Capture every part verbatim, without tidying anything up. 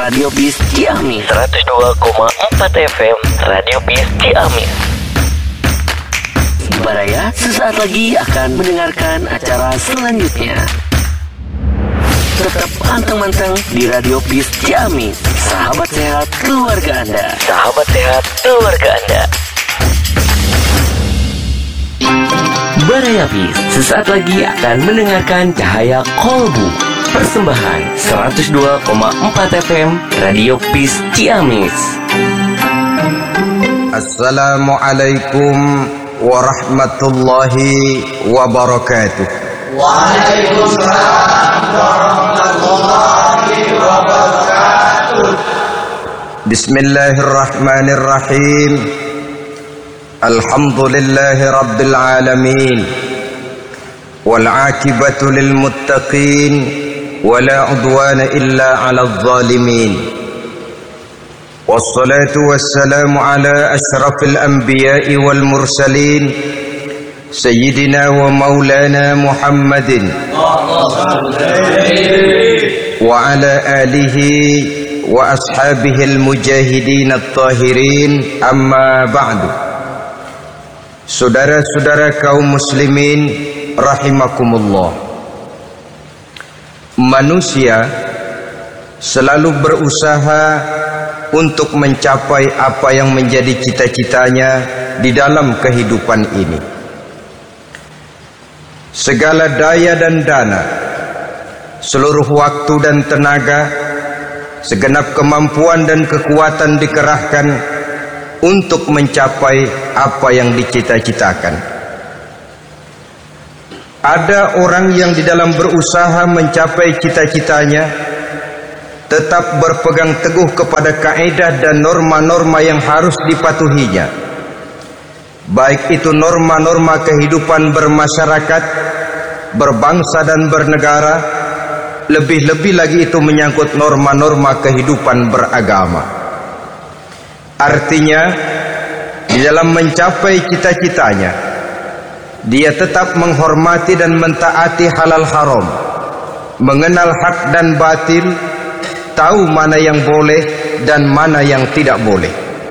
Radio Bis Ciamis seratus dua koma empat F M Radio Bis Ciamis. Baraya sesaat lagi akan mendengarkan acara selanjutnya. Tetap pantang-pantang di Radio Bis Ciamis. Sahabat sehat keluarga Anda. Sahabat sehat keluarga Anda. Baraya Bis sesaat lagi akan mendengarkan Cahaya Kolbu. Persembahan seratus dua koma empat F M Radio Bis Ciamis. Assalamualaikum warahmatullahi wabarakatuh. Waalaikumsalam warahmatullahi wabarakatuh. Bismillahirrahmanirrahim. Alhamdulillahi rabbil alamin. Wal aqibatu lil muttaqin. ولا عدوان إلا على الظالمين والصلاة والسلام على أشرف الأنبياء والمرسلين سيدنا ومولانا محمد وعلى آله وأصحابه المجاهدين الطاهرين أما بعد. Saudara-saudara kaum muslimin rahimakumullah. Manusia selalu berusaha untuk mencapai apa yang menjadi cita-citanya di dalam kehidupan ini. Segala daya dan dana, seluruh waktu dan tenaga, segenap kemampuan dan kekuatan dikerahkan untuk mencapai apa yang dicita-citakan. Ada orang yang di dalam berusaha mencapai cita-citanya tetap berpegang teguh kepada kaidah dan norma-norma yang harus dipatuhinya, baik itu norma-norma kehidupan bermasyarakat, berbangsa dan bernegara, lebih-lebih lagi itu menyangkut norma-norma kehidupan beragama. Artinya, di dalam mencapai cita-citanya dia tetap menghormati dan mentaati halal haram, mengenal hak dan batil, tahu mana yang boleh dan mana yang tidak boleh.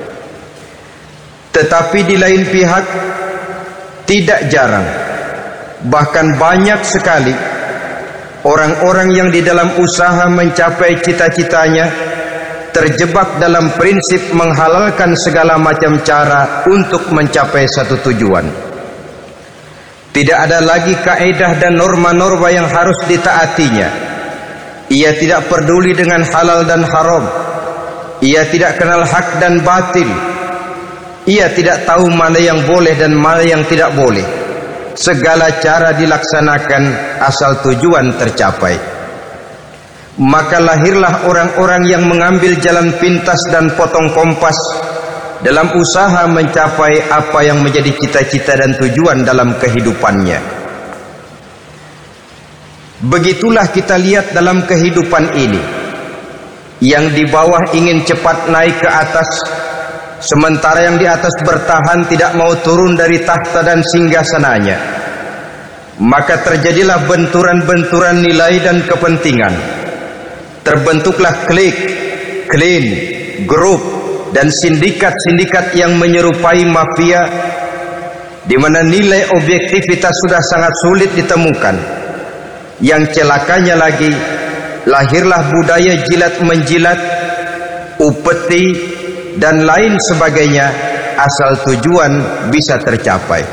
Tetapi di lain pihak, tidak jarang, bahkan banyak sekali orang-orang yang di dalam usaha mencapai cita-citanya terjebak dalam prinsip menghalalkan segala macam cara untuk mencapai satu tujuan. Tidak ada lagi kaedah dan norma-norma yang harus ditaatinya. Ia tidak peduli dengan halal dan haram. Ia tidak kenal hak dan batil. Ia tidak tahu mana yang boleh dan mana yang tidak boleh. Segala cara dilaksanakan asal tujuan tercapai. Maka lahirlah orang-orang yang mengambil jalan pintas dan potong kompas dalam usaha mencapai apa yang menjadi cita-cita dan tujuan dalam kehidupannya. Begitulah kita lihat dalam kehidupan ini. Yang di bawah ingin cepat naik ke atas, sementara yang di atas bertahan tidak mau turun dari tahta dan singgasananya. Maka terjadilah benturan-benturan nilai dan kepentingan. Terbentuklah klik, klan, grup dan sindikat-sindikat yang menyerupai mafia, di mana nilai objektivitas sudah sangat sulit ditemukan. Yang celakanya lagi, lahirlah budaya jilat menjilat, upeti dan lain sebagainya asal tujuan bisa tercapai.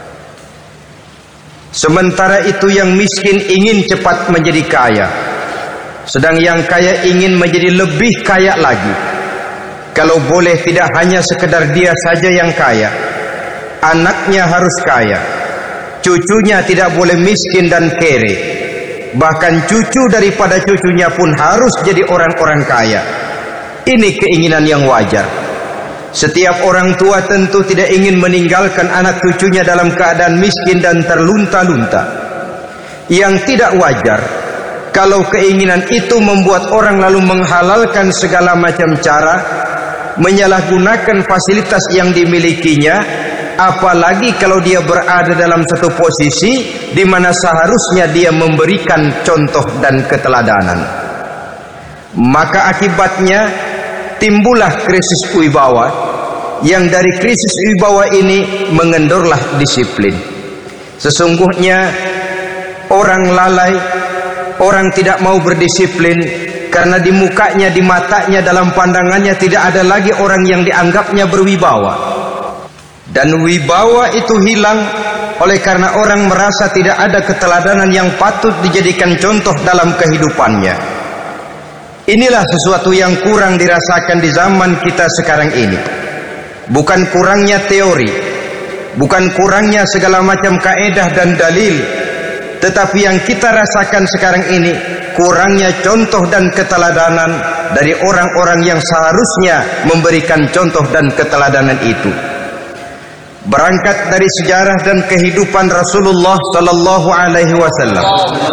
Sementara itu yang miskin ingin cepat menjadi kaya, sedang yang kaya ingin menjadi lebih kaya lagi. Kalau boleh tidak hanya sekedar dia saja yang kaya, anaknya harus kaya, cucunya tidak boleh miskin dan kere, bahkan cucu daripada cucunya pun harus jadi orang-orang kaya. Ini keinginan yang wajar. Setiap orang tua tentu tidak ingin meninggalkan anak cucunya dalam keadaan miskin dan terlunta-lunta. Yang tidak wajar kalau keinginan itu membuat orang lalu menghalalkan segala macam cara, menyalahgunakan fasilitas yang dimilikinya, apalagi kalau dia berada dalam satu posisi di mana seharusnya dia memberikan contoh dan keteladanan. Maka akibatnya timbullah krisis wibawa, yang dari krisis wibawa ini mengendorlah disiplin. Sesungguhnya orang lalai, orang tidak mau berdisiplin karena di mukanya, di matanya, dalam pandangannya tidak ada lagi orang yang dianggapnya berwibawa. Dan wibawa itu hilang oleh karena orang merasa tidak ada keteladanan yang patut dijadikan contoh dalam kehidupannya. Inilah sesuatu yang kurang dirasakan di zaman kita sekarang ini. Bukan kurangnya teori, bukan kurangnya segala macam kaedah dan dalil, tetapi yang kita rasakan sekarang ini kurangnya contoh dan keteladanan dari orang-orang yang seharusnya memberikan contoh dan keteladanan itu. Berangkat dari sejarah dan kehidupan Rasulullah sallallahu alaihi wasallam,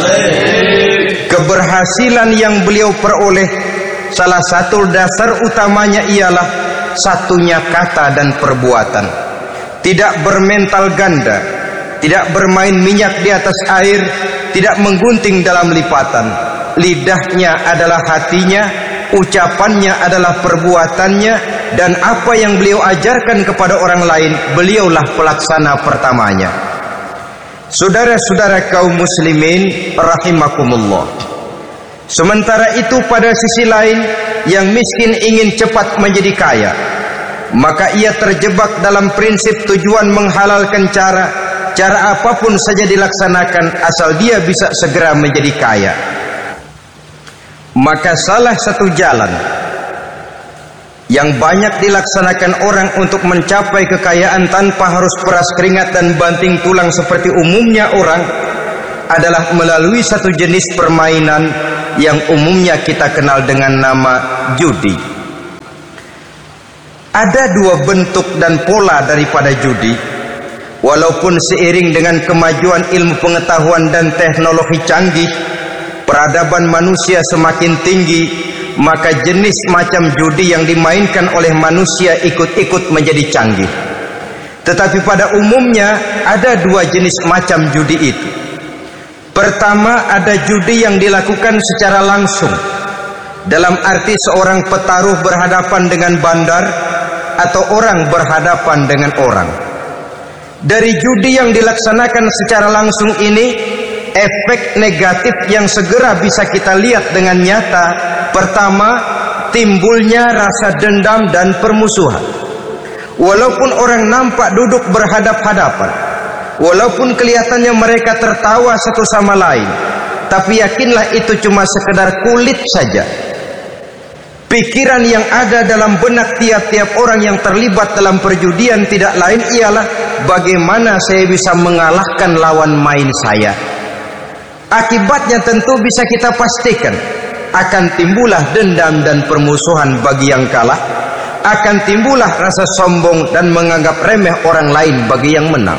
keberhasilan yang beliau peroleh, salah satu dasar utamanya ialah satunya kata dan perbuatan. Tidak bermental ganda, tidak bermain minyak di atas air, tidak menggunting dalam lipatan. Lidahnya adalah hatinya, ucapannya adalah perbuatannya, dan apa yang beliau ajarkan kepada orang lain, beliaulah pelaksana pertamanya. Saudara-saudara kaum muslimin rahimakumullah, sementara itu pada sisi lain, yang miskin ingin cepat menjadi kaya, maka ia terjebak dalam prinsip tujuan menghalalkan cara cara apapun saja dilaksanakan asal dia bisa segera menjadi kaya. Maka salah satu jalan yang banyak dilaksanakan orang untuk mencapai kekayaan tanpa harus peras keringat dan banting tulang seperti umumnya orang adalah melalui satu jenis permainan yang umumnya kita kenal dengan nama judi. Ada dua bentuk dan pola daripada judi. Walaupun seiring dengan kemajuan ilmu pengetahuan dan teknologi canggih, peradaban manusia semakin tinggi, maka jenis macam judi yang dimainkan oleh manusia ikut-ikut menjadi canggih. Tetapi pada umumnya ada dua jenis macam judi itu. Pertama, ada judi yang dilakukan secara langsung, dalam arti seorang petaruh berhadapan dengan bandar atau orang berhadapan dengan orang. Dari judi yang dilaksanakan secara langsung ini, efek negatif yang segera bisa kita lihat dengan nyata. Pertama, timbulnya rasa dendam dan permusuhan. Walaupun orang nampak duduk berhadap-hadapan, walaupun kelihatannya mereka tertawa satu sama lain, tapi yakinlah itu cuma sekedar kulit saja. Pikiran yang ada dalam benak tiap-tiap orang yang terlibat dalam perjudian tidak lain ialah bagaimana saya bisa mengalahkan lawan main saya. Akibatnya tentu bisa kita pastikan akan timbullah dendam dan permusuhan bagi yang kalah, akan timbullah rasa sombong dan menganggap remeh orang lain bagi yang menang.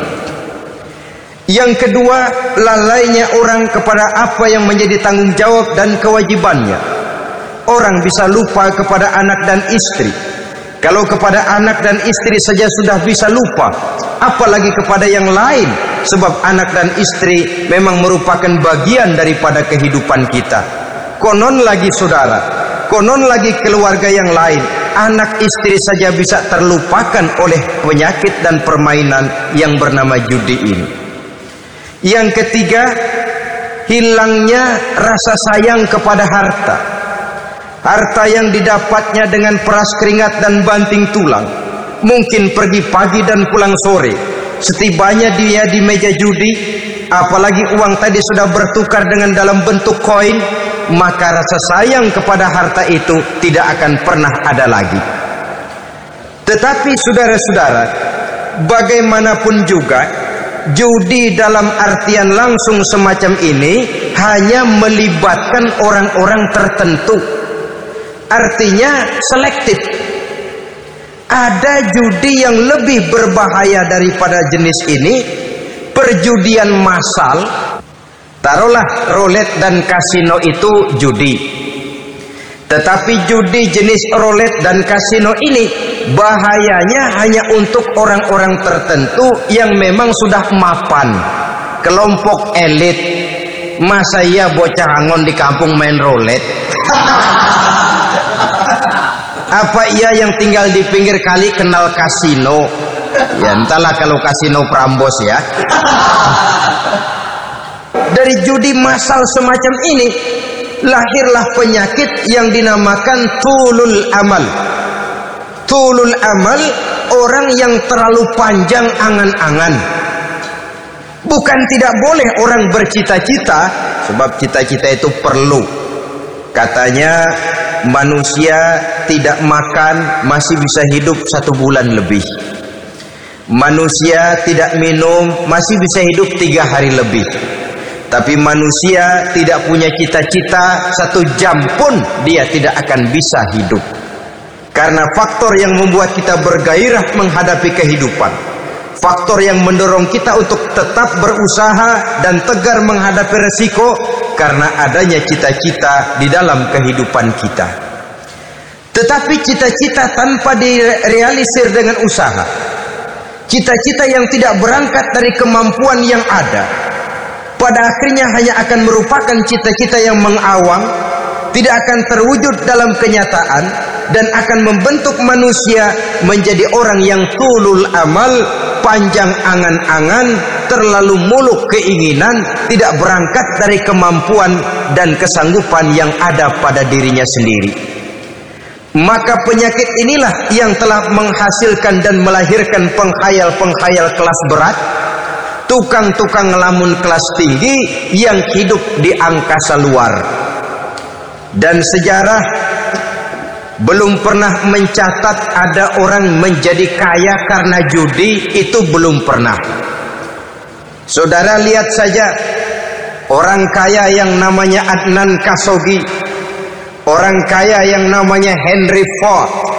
Yang kedua, lalainya orang kepada apa yang menjadi tanggung jawab dan kewajibannya. Orang bisa lupa kepada anak dan istri. Kalau kepada anak dan istri saja sudah bisa lupa, apalagi kepada yang lain. Sebab anak dan istri memang merupakan bagian daripada kehidupan kita. Konon lagi saudara, konon lagi keluarga yang lain, anak istri saja bisa terlupakan oleh penyakit dan permainan yang bernama judi ini. Yang ketiga, hilangnya rasa sayang kepada harta. Harta yang didapatnya dengan peras keringat dan banting tulang. Mungkin pergi pagi dan pulang sore. Setibanya dia di meja judi, apalagi uang tadi sudah bertukar dengan dalam bentuk koin, maka rasa sayang kepada harta itu tidak akan pernah ada lagi. Tetapi saudara-saudara, bagaimanapun juga, judi dalam artian langsung semacam ini hanya melibatkan orang-orang tertentu. Artinya selektif. Ada judi yang lebih berbahaya daripada jenis ini, perjudian massal. Taruhlah roulette dan kasino itu judi. Tetapi judi jenis roulette dan kasino ini bahayanya hanya untuk orang-orang tertentu yang memang sudah mapan, kelompok elit. Masa iya bocah angon di kampung main roulette? Apa ia yang tinggal di pinggir kali kenal kasino? Ya entahlah kalau kasino Prambos ya. Dari judi massal semacam ini lahirlah penyakit yang dinamakan tulul amal. Tulul amal, orang yang terlalu panjang angan-angan. Bukan tidak boleh orang bercita-cita, sebab cita-cita itu perlu. Katanya manusia tidak makan masih bisa hidup satu bulan lebih. Manusia tidak minum masih bisa hidup tiga hari lebih. Tapi manusia tidak punya cita-cita, satu jam pun dia tidak akan bisa hidup. Karena faktor yang membuat kita bergairah menghadapi kehidupan, faktor yang mendorong kita untuk tetap berusaha dan tegar menghadapi resiko, karena adanya cita-cita di dalam kehidupan kita. Tetapi cita-cita tanpa direalisir dengan usaha, cita-cita yang tidak berangkat dari kemampuan yang ada, pada akhirnya hanya akan merupakan cita-cita yang mengawang, tidak akan terwujud dalam kenyataan, dan akan membentuk manusia menjadi orang yang tulul amal, panjang angan-angan, terlalu muluk keinginan, tidak berangkat dari kemampuan dan kesanggupan yang ada pada dirinya sendiri. Maka penyakit inilah yang telah menghasilkan dan melahirkan penghayal-penghayal kelas berat, tukang-tukang ngelamun kelas tinggi yang hidup di angkasa luar. Dan sejarah belum pernah mencatat ada orang menjadi kaya karena judi, itu belum pernah. Saudara lihat saja orang kaya yang namanya Adnan Khashoggi, orang kaya yang namanya Henry Ford,